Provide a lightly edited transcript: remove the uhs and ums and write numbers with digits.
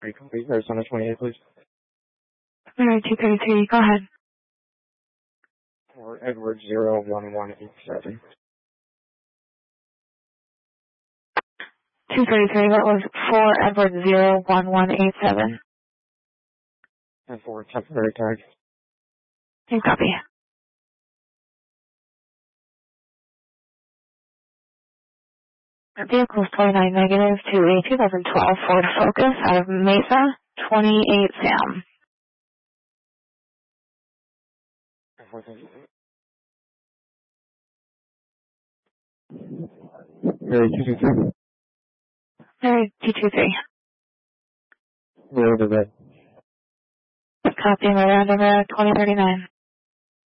Are you complete? Arizona 28, please. Alright, 233, go ahead. Or Edward 01187. 233, that was 4 Edward 01187. And for temporary tag. You copy. The vehicle is 29 negative to a 2012 Ford Focus out of Mesa, 28 Sam. Very 223. Alright, 223. Where the red. Copy, Miranda, 2039.